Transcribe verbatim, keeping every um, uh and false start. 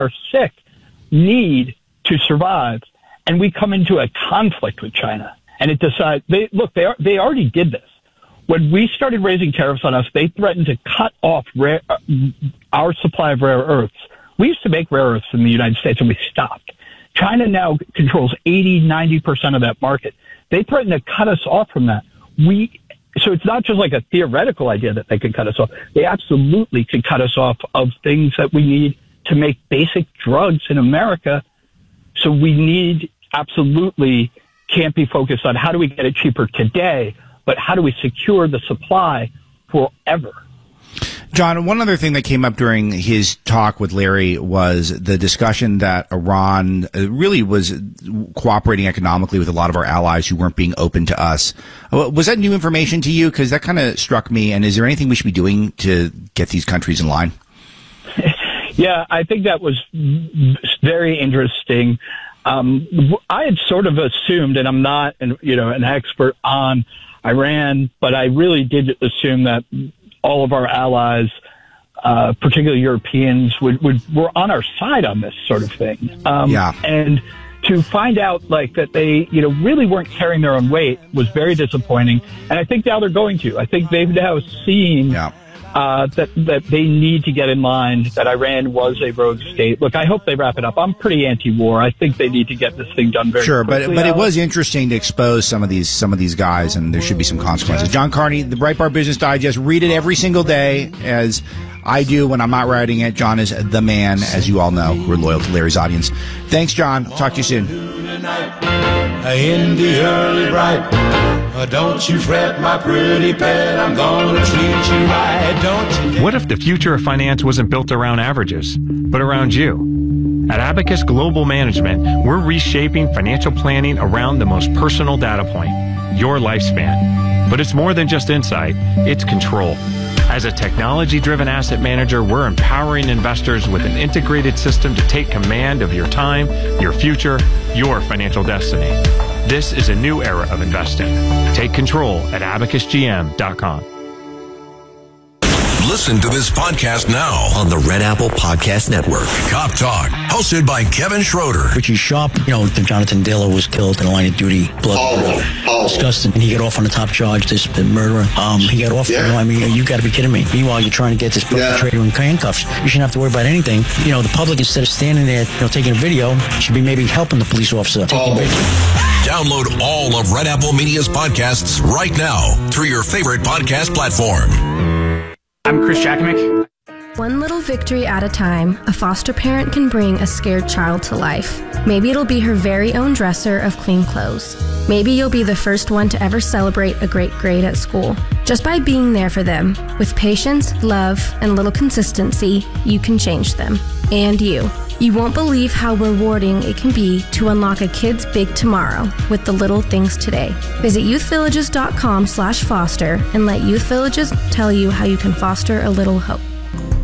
are sick need to survive. And we come into a conflict with China. And it decides, they, look, they, are, they already did this. When we started raising tariffs on us, they threatened to cut off rare, uh, our supply of rare earths. We used to make rare earths in the United States, and we stopped. China now controls eighty, ninety percent of that market. They threatened to cut us off from that. We, so it's not just like a theoretical idea that they could cut us off. They absolutely could cut us off of things that we need to make basic drugs in America. So we need absolutely can't be focused on how do we get it cheaper today, but how do we secure the supply forever? John, one other thing that came up during his talk with Larry was the discussion that Iran really was cooperating economically with a lot of our allies who weren't being open to us. Was that new information to you? Because that kind of struck me. And is there anything we should be doing to get these countries in line? Yeah, I think that was very interesting. Um, I had sort of assumed, and I'm not, an, you know, an expert on Iran, but I really did assume that all of our allies, uh, particularly Europeans, would, would were on our side on this sort of thing. Um, yeah. And to find out like that they, you know, really weren't carrying their own weight was very disappointing. And I think now they're going to. I think they've now seen yeah. uh, that that they need to get in line. That Iran was a rogue state. Look, I hope they wrap it up. I'm pretty anti-war. I think they need to get this thing done very sure, quickly. Sure, but but it was interesting to expose some of these some of these guys, and there should be some consequences. John Carney, the Breitbart Business Digest. Read it every single day, as I do when I'm not writing it. John is the man, as you all know, who are loyal to Larry's audience. Thanks, John. Talk to you soon. In the early bright. Don't you fret, my pretty pet, I'm gonna treat you right, don't you? What if the future of finance wasn't built around averages, but around you? At Abacus Global Management, we're reshaping financial planning around the most personal data point, your lifespan. But it's more than just insight, it's control. As a technology-driven asset manager, we're empowering investors with an integrated system to take command of your time, your future, your financial destiny. This is a new era of investing. Take control at abacus g m dot com. Listen to this podcast now on the Red Apple Podcast Network. Cop Talk, hosted by Kevin Schroeder. Richie Sharp, you know, Jonathan Dillon was killed in a line of duty. Blood. Oh, oh. Disgusting. And he got off on the top charge, this murderer. Um, he got off. Yeah. You know, I mean, you got to be kidding me. Meanwhile, you're trying to get this perpetrator yeah. in handcuffs. You shouldn't have to worry about anything. You know, the public, instead of standing there, you know, taking a video, should be maybe helping the police officer. Taking oh. video. Download all of Red Apple Media's podcasts right now through your favorite podcast platform. I'm Chris Jackmick. One little victory at a time, a foster parent can bring a scared child to life. Maybe it'll be her very own dresser of clean clothes. Maybe you'll be the first one to ever celebrate a great grade at school. Just by being there for them, with patience, love, and little consistency, you can change them. And you. You won't believe how rewarding it can be to unlock a kid's big tomorrow with the little things today. Visit youthvillages dot com slash foster and let Youth Villages tell you how you can foster a little hope.